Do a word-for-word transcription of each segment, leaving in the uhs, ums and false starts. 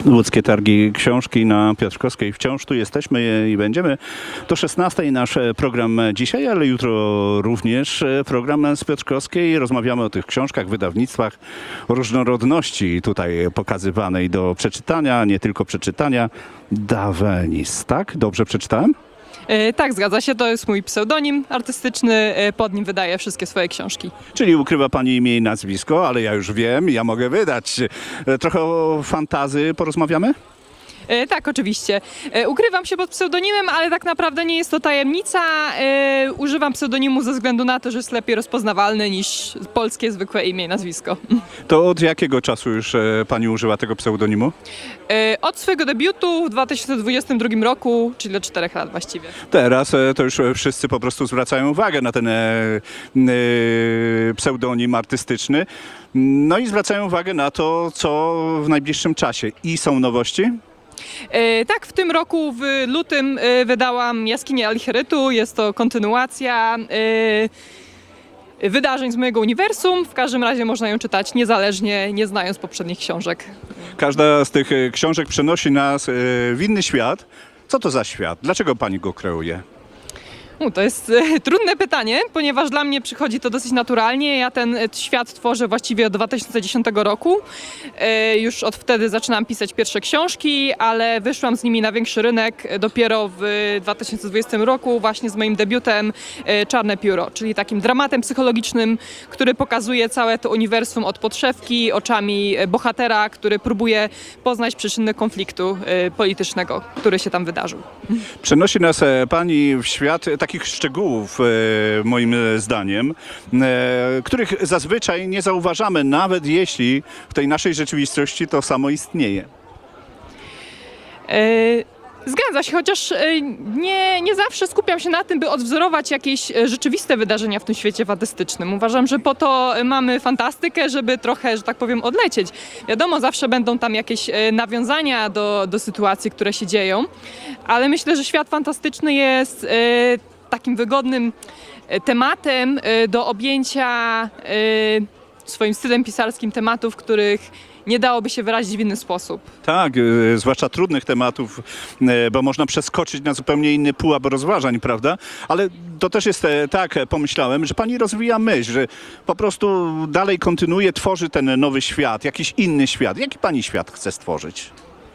Łódzkie Targi Książki na Piotrkowskiej. Wciąż tu jesteśmy i będziemy. Do szesnastej nasz program dzisiaj, ale jutro również program z Piotrkowskiej. Rozmawiamy o tych książkach, wydawnictwach, o różnorodności tutaj pokazywanej do przeczytania, nie tylko przeczytania. Dawenis, tak? Dobrze przeczytałem? E, tak, zgadza się. To jest mój pseudonim artystyczny. E, pod nim wydaję wszystkie swoje książki. Czyli ukrywa pani imię i nazwisko, ale ja już wiem, ja mogę wydać. Trochę o fantazy porozmawiamy? E, tak, oczywiście. E, ukrywam się pod pseudonimem, ale tak naprawdę nie jest to tajemnica. E, używam pseudonimu ze względu na to, że jest lepiej rozpoznawalny niż polskie zwykłe imię i nazwisko. To od jakiego czasu już e, pani używa tego pseudonimu? E, od swojego debiutu w dwa tysiące dwudziestym drugim roku, czyli do czterech lat właściwie. Teraz e, to już wszyscy po prostu zwracają uwagę na ten e, e, pseudonim artystyczny. No i zwracają uwagę na to, co w najbliższym czasie. I są nowości? E, tak, w tym roku w lutym e, wydałam Jaskinię Alicherytu. Jest to kontynuacja e, wydarzeń z mojego uniwersum. W każdym razie można ją czytać niezależnie, nie znając poprzednich książek. Każda z tych e, książek przenosi nas e, w inny świat. Co to za świat? Dlaczego pani go kreuje? U, to jest e, trudne pytanie, ponieważ dla mnie przychodzi to dosyć naturalnie. Ja ten e, świat tworzę właściwie od dwa tysiące dziesiątego roku. E, już od wtedy zaczynam pisać pierwsze książki, ale wyszłam z nimi na większy rynek e, dopiero w dwa tysiące dwudziestym roku właśnie z moim debiutem e, Czarne Pióro, czyli takim dramatem psychologicznym, który pokazuje całe to uniwersum od podszewki, oczami e, bohatera, który próbuje poznać przyczyny konfliktu e, politycznego, który się tam wydarzył. Przenosi nas e, pani w świat e, takich szczegółów, e, moim zdaniem, e, których zazwyczaj nie zauważamy, nawet jeśli w tej naszej rzeczywistości to samo istnieje. E, Zgadza się, chociaż e, nie, nie zawsze skupiam się na tym, by odwzorować jakieś e, rzeczywiste wydarzenia w tym świecie fantastycznym. Uważam, że po to mamy fantastykę, żeby trochę, że tak powiem, odlecieć. Wiadomo, zawsze będą tam jakieś e, nawiązania do, do sytuacji, które się dzieją, ale myślę, że świat fantastyczny jest e, takim wygodnym e, tematem e, do objęcia e, swoim stylem pisarskim tematów, których nie dałoby się wyrazić w inny sposób. Tak, e, zwłaszcza trudnych tematów, e, bo można przeskoczyć na zupełnie inny pułap rozważań, prawda? Ale to też jest e, tak, e, pomyślałem, że pani rozwija myśl, że po prostu dalej kontynuuje, tworzy ten nowy świat, jakiś inny świat. Jaki pani świat chce stworzyć?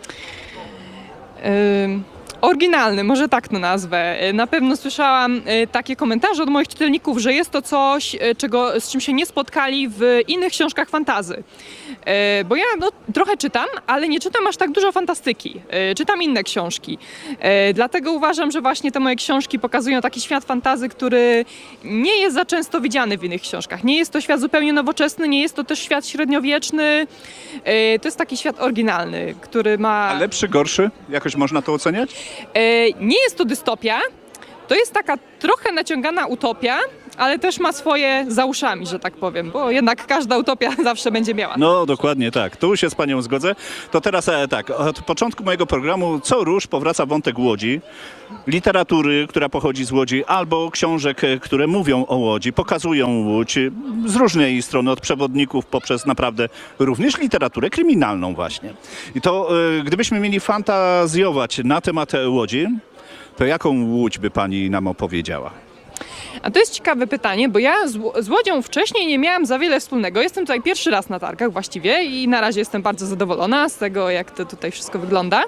Ym, Oryginalny, może tak to nazwę. Na pewno słyszałam y, takie komentarze od moich czytelników, że jest to coś, y, czego, z czym się nie spotkali w innych książkach fantasy. Y, bo ja no, trochę czytam, ale nie czytam aż tak dużo fantastyki. Y, czytam inne książki. Y, dlatego uważam, że właśnie te moje książki pokazują taki świat fantazy, który nie jest za często widziany w innych książkach. Nie jest to świat zupełnie nowoczesny, nie jest to też świat średniowieczny. Y, to jest taki świat oryginalny, który ma... A lepszy, gorszy? Jakoś można to oceniać? Nie jest to dystopia, to jest taka trochę naciągana utopia, ale też ma swoje za uszami, że tak powiem, bo jednak każda utopia zawsze będzie miała. No dokładnie tak, tu się z panią zgodzę. To teraz e, tak, od początku mojego programu co rusz powraca wątek Łodzi, literatury, która pochodzi z Łodzi, albo książek, e, które mówią o Łodzi, pokazują Łódź e, z różnej strony, od przewodników poprzez naprawdę również literaturę kryminalną właśnie. I to e, gdybyśmy mieli fantazjować na temat Łodzi, to jaką Łódź by pani nam opowiedziała? A to jest ciekawe pytanie, bo ja z, z Łodzią wcześniej nie miałam za wiele wspólnego. Jestem tutaj pierwszy raz na targach właściwie i na razie jestem bardzo zadowolona z tego, jak to tutaj wszystko wygląda.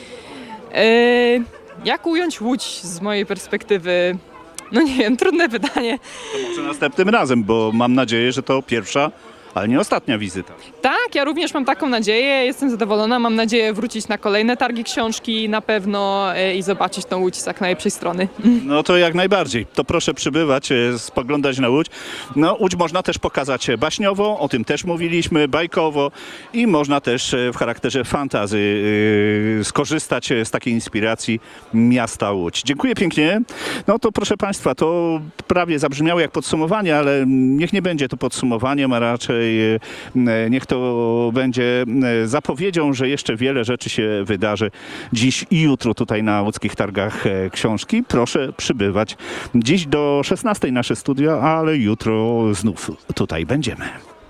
Yy, jak ująć Łódź z mojej perspektywy? No nie wiem, trudne pytanie. To może następnym razem, bo mam nadzieję, że to pierwsza, ale nie ostatnia wizyta. Tak, ja również mam taką nadzieję, jestem zadowolona, mam nadzieję wrócić na kolejne targi książki na pewno e, i zobaczyć tą Łódź z jak najlepszej strony. No to jak najbardziej. To proszę przybywać, e, spoglądać na Łódź. No Łódź można też pokazać baśniowo, o tym też mówiliśmy, bajkowo i można też e, w charakterze fantazy e, skorzystać z takiej inspiracji miasta Łódź. Dziękuję pięknie. No to proszę państwa, to prawie zabrzmiało jak podsumowanie, ale niech nie będzie to podsumowaniem, a raczej niech to będzie zapowiedzią, że jeszcze wiele rzeczy się wydarzy dziś i jutro tutaj na łódzkich targach książki. Proszę przybywać. Dziś do szesnastej nasze studia, ale jutro znów tutaj będziemy.